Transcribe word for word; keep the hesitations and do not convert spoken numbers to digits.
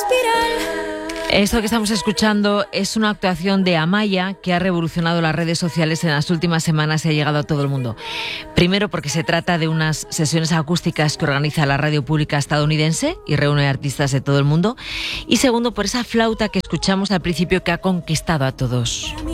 Esto que estamos escuchando es una actuación de Amaya que ha revolucionado las redes sociales en las últimas semanas y ha llegado a todo el mundo. Primero porque se trata de unas sesiones acústicas que organiza la radio pública estadounidense y reúne artistas de todo el mundo. Y segundo por esa flauta que escuchamos al principio que ha conquistado a todos.